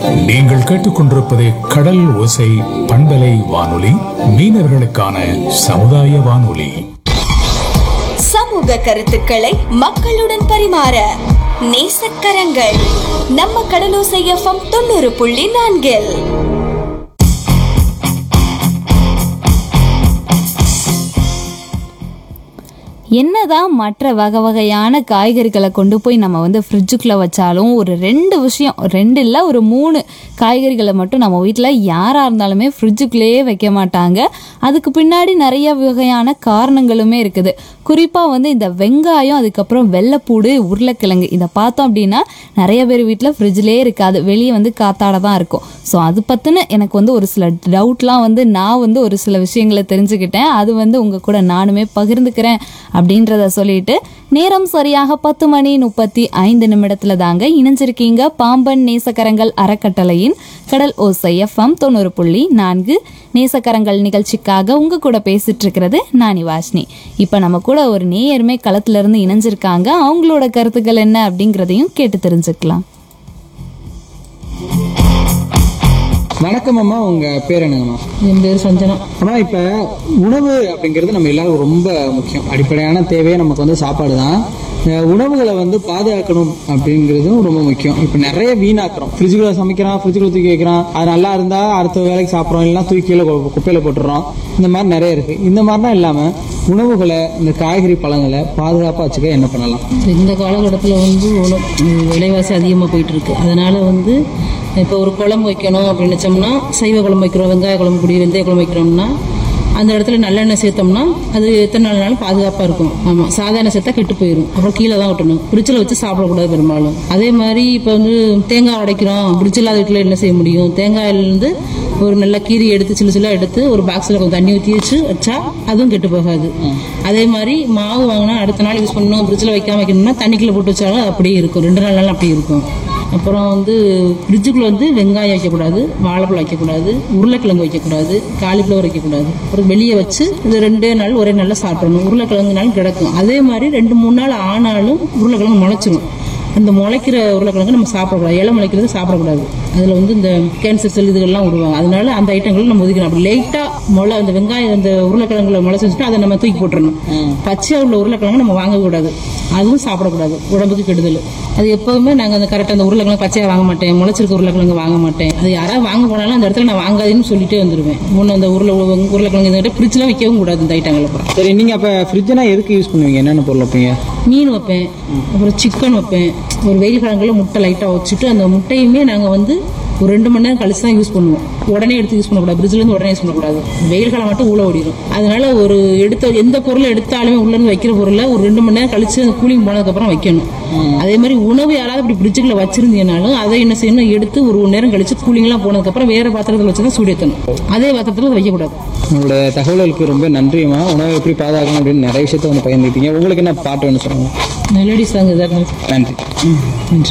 நீங்கள் கேட்டுக்கொண்டிருப்பது கடல் ஓசை பண்பலை வானொலி, மீனவர்களுக்கான சமுதாய வானொலி. சமூக கருத்துக்களை மக்களுடன் பரிமாற நேசக்கரங்கள் நம்ம கடலோசை FM 90.4. என்னதான் மற்ற வகை வகையான காய்கறிகளை கொண்டு போய் நம்ம வந்து ஃப்ரிட்ஜுக்குள்ளே வச்சாலும் ஒரு 2 விஷயம், 2 இல்லை ஒரு 3 காய்கறிகளை மட்டும் நம்ம வீட்டில் யாராக இருந்தாலுமே ஃப்ரிட்ஜுக்குள்ளேயே வைக்க மாட்டாங்க. அதுக்கு பின்னாடி நிறைய வகையான காரணங்களுமே இருக்குது. குறிப்பாக வந்து இந்த வெங்காயம், அதுக்கப்புறம் வெள்ளைப்பூடு, உருளைக்கிழங்கு இதை பார்த்தோம் அப்படின்னா நிறைய பேர் வீட்டில் ஃப்ரிட்ஜ்லேயே இருக்காது, வெளியே வந்து காத்தாட தான் இருக்கும். ஸோ அது பற்றின எனக்கு வந்து ஒரு சில டவுட்லாம் வந்து நான் வந்து ஒரு சில விஷயங்களை தெரிஞ்சுக்கிட்டேன். அது வந்து உங்கள் கூட நானுமே பகிர்ந்துக்கிறேன் அப்படின்றத சொல்லிட்டு நேரம் சரியாக 10:35 தாங்க இணைஞ்சிருக்கீங்க பாம்பன் நேசக்கரங்கள் அறக்கட்டளையின் கடல் ஓசை FM 90.4 நேசக்கரங்கள் நிகழ்ச்சிக்காக உங்க கூட பேசிட்டு இருக்கிறது நானி வாஷ்னி. இப்ப நம்ம கூட ஒரு நேயருமே களத்துல இருந்து இணைஞ்சிருக்காங்க. அவங்களோட கருத்துக்கள் என்ன அப்படிங்கிறதையும் கேட்டு தெரிஞ்சுக்கலாம். வணக்கம் அம்மா, உங்க பேர் என்னங்கம்மா? என் பேர் சஞ்சனா. அம்மா, இப்போ உணவு அப்படிங்கிறது நம்ம எல்லாரும் ரொம்ப முக்கியம். அடிப்படையான தேவையே நமக்கு வந்து சாப்பாடு தான். உணவுகளை வந்து பாதுகாக்கணும் அப்படிங்கிறதும் ரொம்ப முக்கியம். இப்போ நிறைய வீணாக்குறோம். ஃப்ரிட்ஜுக்குள்ள சமைக்கிறான், ஃப்ரிட்ஜுக்குள்ள தூக்கி வைக்கிறான். அது நல்லா இருந்தா அடுத்த வேலைக்கு சாப்பிட்றோம், இல்லைன்னா தூக்கியில குப்பையில போட்டுடுறோம். இந்த மாதிரி நிறைய இருக்கு. இந்த மாதிரிலாம் இல்லாமல் உணவுகளை, இந்த காய்கறி பழங்களை பாதுகாப்பாக வச்சுக்க என்ன பண்ணலாம்? இந்த காலகட்டத்தில் வந்து விலைவாசி அதிகமாக போயிட்டு இருக்கு. அதனால வந்து இப்போ ஒரு குழம்பு வைக்கணும் அப்படின்னு நினச்சோம்னா, சைவ குழம்பு வைக்கிறோம், வெங்காய குழம்பு பொடி, வெந்தய குழம்பு வைக்கிறோம்னா அந்த இடத்துல நல்லெண்ணெய் சேர்த்தோம்னா அது எத்தனை நாள்னாலும் பாதுகாப்பாக இருக்கும். ஆமாம், சாதாரண சேர்த்தா கெட்டு போயிடும், அப்புறம் கீழே தான் விட்டணும். ஃப்ரிட்ஜில் வச்சு சாப்பிடக்கூடாது பெரும்பாலும். அதே மாதிரி இப்போ வந்து தேங்காய் உடைக்கிறோம், ஃப்ரிட்ஜ் இல்லாத வீட்டில் என்ன செய்ய முடியும்? தேங்காயிலேருந்து ஒரு நல்ல கீரி எடுத்து சில்லு சில்லாக எடுத்து ஒரு பாக்ஸில் கொஞ்சம் தண்ணி ஊற்றி வச்சா அதுவும் கெட்டு போகாது. அதே மாதிரி மாவு வாங்கினா அடுத்த நாள் யூஸ் பண்ணணும், ஃப்ரிட்ஜில் வைக்கணும்னா தண்ணிக்குள்ளே போட்டு வச்சாலும் அது அப்படியே இருக்கும், 2 நாள் அப்படி இருக்கும். அப்புறம் வந்து ஃப்ரிட்ஜுக்குள்ளே வந்து வெங்காயம் வைக்கக்கூடாது, வாழைப்பழம் வைக்கக்கூடாது, உருளைக்கிழங்கு வைக்கக்கூடாது, காலிஃப்ளவர் வைக்கக்கூடாது. அப்புறம் வெளியே வச்சு இது 2 நாள் ஒரே நாளில் சாப்பிடணும். உருளைக்கிழங்குனாலும் கிடக்கும். அதே மாதிரி 2-3 நாள் ஆனாலும் உருளைக்கிழங்கு முளைச்சிடும். அந்த முளைக்கிற உருளைக்கிழங்கு நம்ம சாப்பிடக்கூடாது, இலை முளைக்கிறது சாப்பிடக்கூடாது. அதில் வந்து இந்த கேன்சர் செல் இதுகள்லாம் விடுவாங்க. அதனால அந்த ஐட்டங்களும் நம்ம ஒதுக்கணும். அப்படி லைட்டாக அந்த வெங்காயம் அந்த உருளைக்கிழங்குல முளைச்சிச்சுன்னா அதை நம்ம தூக்கி போட்டுறணும். பச்சையாக உள்ள உருளைக்கிழங்கு நம்ம வாங்கக்கூடாது, அதுவும் சாப்பிடக்கூடாது, உடம்புக்கு கெடுதல். அது எப்போவுமே நாங்கள் அந்த கரெக்டாக அந்த உருளைக்கிழங்கு பச்சையாக வாங்க மாட்டேன், முளைச்சிருக்க உருளைக்கிழங்கு வாங்க மாட்டேன். அது யாராவது வாங்க போனாலும் அந்த இடத்துல நான் வாங்காதுன்னு சொல்லிட்டே வந்துடுவேன். முன்ன அந்த உருளைக்கிழங்கு இந்த ஃப்ரிட்ஜ்லாம் வைக்கவும் கூடாது இந்த ஐட்டங்களை. சரி, நீங்கள் அப்போ ஃப்ரிட்ஜ்னா எதுக்கு யூஸ் பண்ணுவீங்க? என்னென்ன பொருள் வைப்பீங்க? மீன் வைப்பேன், அப்புறம் சிக்கன் வைப்பேன். ஒரு வெயில் காலங்களில் முட்டை லைட்டாக வச்சுட்டு அந்த முட்டையுமே நாங்கள் வந்து ஒரு 2 மணி நேரம் கழிச்சு தான் யூஸ் பண்ணுவோம். உடனே எடுத்து யூஸ் பண்ணக்கூடாது, ஃப்ரிட்ஜ்லேருந்து உடனே யூஸ் பண்ணக்கூடாது. வெயில் காலம் மட்டும் ஊழ ஓடிடும். அதனால ஒரு எந்த பொருளை எடுத்தாலுமே உள்ளேருந்து வைக்கிற பொருளை ஒரு 2 மணி நேரம் கழிச்சு அந்த கூலிங் போனதுக்கப்புறம் வைக்கணும். அதே மாதிரி உணவு யாராவது இப்படி ஃப்ரிட்ஜுக்குள்ள வச்சிருந்தீங்கனாலும் அதை என்ன செய்யணும், எடுத்து ஒரு 1 நேரம் கழிச்சு கூலிங்லாம் போனதுக்கப்புறம் வேற பாத்திரத்தில் வச்சு தான் சூடேற்றணும். அதே பாத்திரத்தில் வைக்கக்கூடாது. உங்களோட தகவல்களுக்கு ரொம்ப நன்றிமா. உணவை எப்படி பாதுகாக்கணும் அப்படின்னு நிறைய விஷயத்த வந்து பகிர்ந்துட்டீங்க. உங்களுக்கு என்ன பாட்டு வேணும் சொல்லுங்க? மெலடி சாங் இதாக. நன்றி. நன்றி.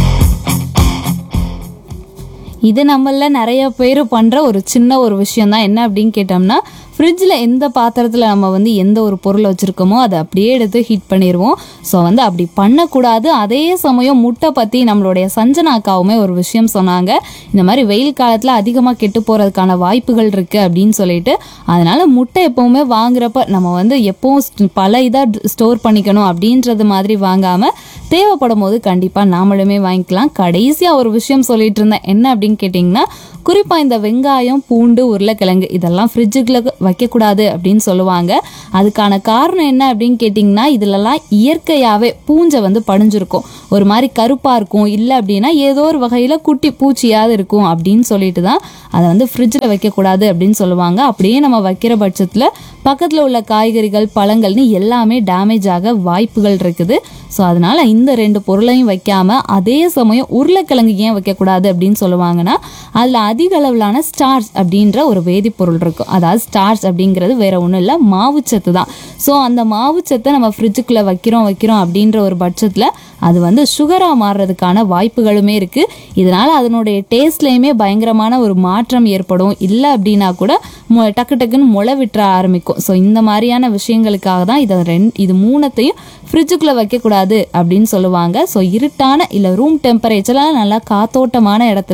இது நம்மள நிறைய பேர் பண்ணுற ஒரு சின்ன ஒரு விஷயம் தான். என்ன அப்படின்னு கேட்டோம்னா, ஃப்ரிட்ஜில் எந்த பாத்திரத்தில் நம்ம வந்து எந்த ஒரு பொருளை வச்சுருக்கோமோ அதை அப்படியே எடுத்து ஹீட் பண்ணிடுவோம். ஸோ வந்து அப்படி பண்ணக்கூடாது. அதே சமயம் முட்டை பற்றி நம்மளுடைய சஞ்சனாக்காவுமே ஒரு விஷயம் சொன்னாங்க. இந்த மாதிரி வெயில் காலத்தில் அதிகமாக கெட்டு போகிறதுக்கான வாய்ப்புகள் இருக்குது அப்படின்னு சொல்லிட்டு, அதனால் முட்டை எப்போவுமே வாங்குறப்ப நம்ம வந்து எப்போவும் பல இதாக ஸ்டோர் பண்ணிக்கணும் அப்படின்றது மாதிரி வாங்காமல் தேவைப்படும் போது கண்டிப்பாக நாமளுமே வாங்கிக்கலாம். கடைசியாக ஒரு விஷயம் சொல்லிட்டு இருந்தேன். என்ன அப்படின்னு கேட்டிங்கன்னா, குறிப்பாக இந்த வெங்காயம், பூண்டு, உருளைக்கிழங்கு இதெல்லாம் ஃப்ரிட்ஜுக்குள்ள வைக்கக்கூடாது அப்படின்னு சொல்லுவாங்க. அதுக்கான காரணம் என்ன அப்படின்னு கேட்டிங்கன்னா, இதிலெல்லாம் இயற்கையாகவே பூஞ்சை வந்து படிஞ்சிருக்கும், ஒரு மாதிரி கருப்பாக இருக்கும், இல்லை அப்படின்னா ஏதோ ஒரு வகையில் குட்டி பூச்சியாவது இருக்கும் அப்படின்னு சொல்லிட்டு தான் அதை வந்து ஃப்ரிட்ஜில் வைக்கக்கூடாது அப்படின்னு சொல்லுவாங்க. அப்படியே நம்ம வைக்கிற பட்சத்தில் பக்கத்தில் உள்ள காய்கறிகள், பழங்கள்னு எல்லாமே டேமேஜ் ஆக வாய்ப்புகள் இருக்குது. ஸோ அதனால் இந்த 2 பொருளையும் வைக்காமல், அதே சமயம் உருளைக்கிழங்கு ஏன் வைக்கக்கூடாது அப்படின்னு சொல்லுவாங்கன்னா, அதில் அதிக அளவிலான ஸ்டார்ச் அப்படின்ற ஒரு வேதிப்பொருள் இருக்கும். அதாவது ஸ்டார்ச் அப்படிங்கிறது வேற ஒன்றும் இல்லை, மாவுச்சத்து தான். ஸோ அந்த மாவுச்சத்தை நம்ம ஃப்ரிட்ஜுக்குள்ளே வைக்கிறோம் அப்படின்ற ஒரு பட்சத்தில் அது வந்து சுகராக மாறுறதுக்கான வாய்ப்புகளுமே இருக்குது. இதனால் அதனுடைய டேஸ்ட்லேயுமே பயங்கரமான ஒரு மாற்றம் ஏற்படும். இல்லை அப்படின்னா கூட டக்கு டக்குன்னு முளை விட்டுற ஆரம்பிக்கும். ஸோ இந்த மாதிரியான விஷயங்களுக்காக தான் இது 3த்தையும் ஃப்ரிட்ஜுக்குள்ளே வைக்கக்கூடாது அப்படின்னு சொல்லுவாங்க. ஸோ இருட்டான இல்லை ரூம் டெம்பரேச்சரில் நல்லா காத்தோட்டமான இடத்துல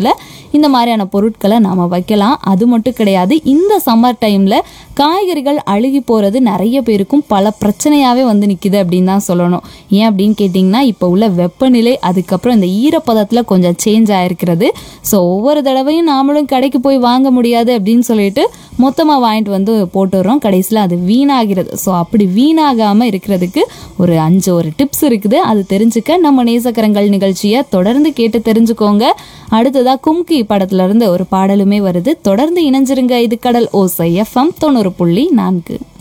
இந்த மாதிரியான பொருட்களை நாம வைக்கலாம். அது மட்டும் கிடையாது, இந்த சம்மர் டைம்ல காய்கறிகள் அழுகி போறது நிறைய பேருக்கும் பல பிரச்சனையாவே வந்து நிக்குது அப்படின்னு தான் சொல்லணும். ஏன் அப்படின்னு கேட்டிங்கன்னா, இப்போ உள்ள வெப்பநிலை, அதுக்கப்புறம் இந்த ஈரப்பதத்துல கொஞ்சம் சேஞ்ச் ஆயிருக்கிறது. ஸோ ஒவ்வொரு தடவையும் நாமளும் கடைக்கு போய் வாங்க முடியாது அப்படின்னு சொல்லிட்டு மொத்தமா வாங்கிட்டு வந்து போட்டுடுறோம். கடைசியில் அது வீணாகிறது. ஸோ அப்படி வீணாகாம இருக்கிறதுக்கு ஒரு 5 டிப்ஸ் இருக்குது. அது தெரிஞ்சுக்க நம்ம நேசக்கரங்கள் நிகழ்ச்சியை தொடர்ந்து கேட்டு தெரிஞ்சுக்கோங்க. அடுத்ததா கும்கி படத்துல இருந்து ஒரு பாடலுமே வருது. தொடர்ந்து இணைஞ்சிருங்க. இது கடல் ஓசை FM 90.4.